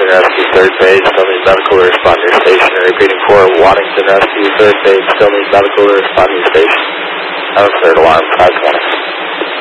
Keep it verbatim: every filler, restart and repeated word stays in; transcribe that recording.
Waddington Rescue, third base, still need medical to respond to your station. Repeating for Waddington Rescue, third base, still need medical to respond to your station. That was third alarm, five one.